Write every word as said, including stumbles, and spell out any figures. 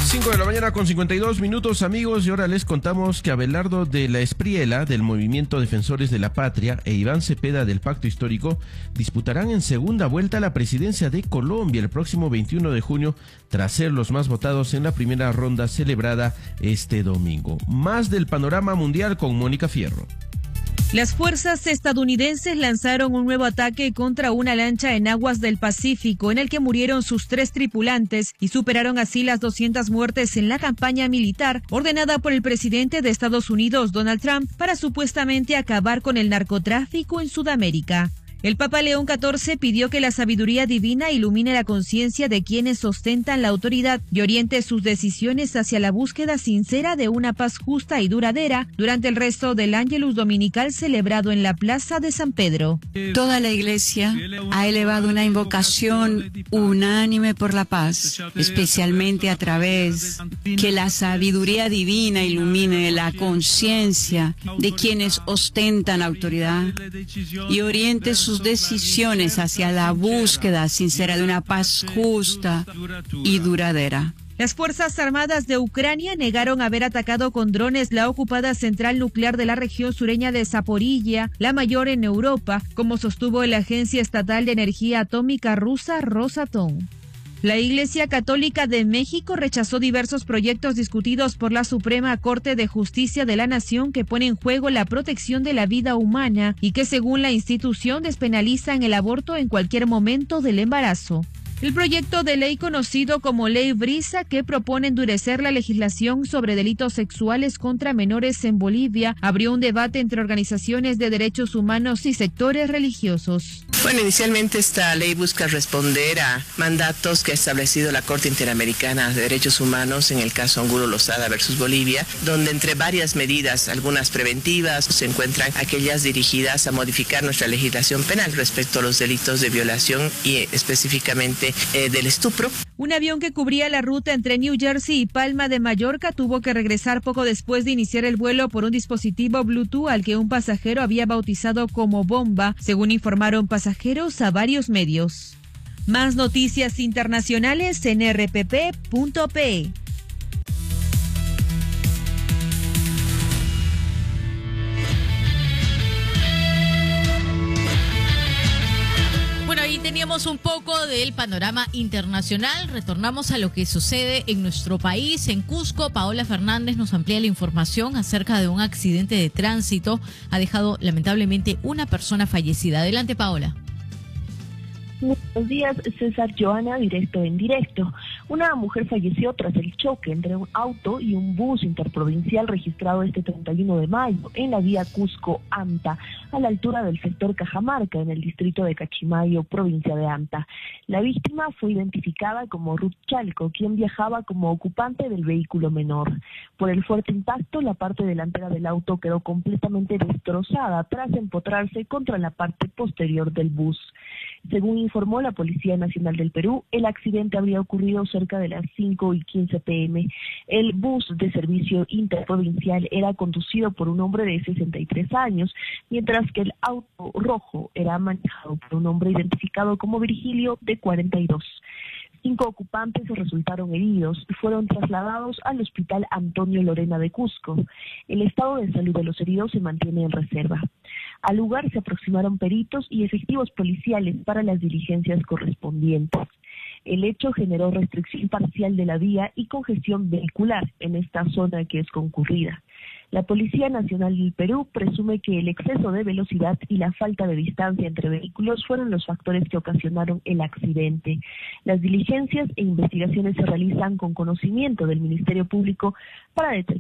cinco de la mañana con cincuenta y dos minutos, amigos, y ahora les contamos que Abelardo de la Espriela, del Movimiento Defensores de la Patria, e Iván Cepeda, del Pacto Histórico, disputarán en segunda vuelta la presidencia de Colombia el próximo veintiuno de junio, tras ser los más votados en la primera ronda celebrada este domingo. Más del panorama mundial con Mónica Fierro. Las fuerzas estadounidenses lanzaron un nuevo ataque contra una lancha en aguas del Pacífico, en el que murieron sus tres tripulantes y superaron así las doscientas muertes en la campaña militar ordenada por el presidente de Estados Unidos, Donald Trump, para supuestamente acabar con el narcotráfico en Sudamérica. El Papa León catorce pidió que la sabiduría divina ilumine la conciencia de quienes ostentan la autoridad y oriente sus decisiones hacia la búsqueda sincera de una paz justa y duradera durante el resto del Ángelus Dominical celebrado en la Plaza de San Pedro. Toda la Iglesia ha elevado una invocación unánime por la paz, especialmente a través que la sabiduría divina ilumine la conciencia de quienes ostentan autoridad y oriente sus sus decisiones hacia la búsqueda sincera de una paz justa y duradera. Las Fuerzas Armadas de Ucrania negaron haber atacado con drones la ocupada central nuclear de la región sureña de Zaporilla, la mayor en Europa, como sostuvo la Agencia Estatal de Energía Atómica rusa Rosatom. La Iglesia Católica de México rechazó diversos proyectos discutidos por la Suprema Corte de Justicia de la Nación que ponen en juego la protección de la vida humana y que, según la institución, despenalizan el aborto en cualquier momento del embarazo. El proyecto de ley conocido como Ley Brisa, que propone endurecer la legislación sobre delitos sexuales contra menores en Bolivia, abrió un debate entre organizaciones de derechos humanos y sectores religiosos. Bueno, inicialmente esta ley busca responder a mandatos que ha establecido la Corte Interamericana de Derechos Humanos en el caso Angulo Lozada versus Bolivia, donde entre varias medidas, algunas preventivas, se encuentran aquellas dirigidas a modificar nuestra legislación penal respecto a los delitos de violación y específicamente Eh, del estupro. Un avión que cubría la ruta entre New Jersey y Palma de Mallorca tuvo que regresar poco después de iniciar el vuelo por un dispositivo Bluetooth al que un pasajero había bautizado como bomba, según informaron pasajeros a varios medios. Más noticias internacionales en R P P punto P. Teníamos un poco del panorama internacional. Retornamos a lo que sucede en nuestro país, en Cusco. Paola Fernández nos amplía la información acerca de un accidente de tránsito. Ha dejado lamentablemente una persona fallecida. Adelante, Paola. Buenos días, César, Joana, directo en directo. Una mujer falleció tras el choque entre un auto y un bus interprovincial registrado este treinta y uno de mayo en la vía Cusco-Anta, a la altura del sector Cajamarca, en el distrito de Cachimayo, provincia de Anta. La víctima fue identificada como Ruth Chalco, quien viajaba como ocupante del vehículo menor. Por el fuerte impacto, la parte delantera del auto quedó completamente destrozada tras empotrarse contra la parte posterior del bus. Según informó la Policía Nacional del Perú, el accidente habría ocurrido cerca de las cinco y quince pm. El bus de servicio interprovincial era conducido por un hombre de sesenta y tres años, mientras que el auto rojo era manejado por un hombre identificado como Virgilio, de cuarenta y dos. Cinco ocupantes resultaron heridos y fueron trasladados al Hospital Antonio Lorena de Cusco. El estado de salud de los heridos se mantiene en reserva. Al lugar se aproximaron peritos y efectivos policiales para las diligencias correspondientes. El hecho generó restricción parcial de la vía y congestión vehicular en esta zona que es concurrida. La Policía Nacional del Perú presume que el exceso de velocidad y la falta de distancia entre vehículos fueron los factores que ocasionaron el accidente. Las diligencias e investigaciones se realizan con conocimiento del Ministerio Público para determinar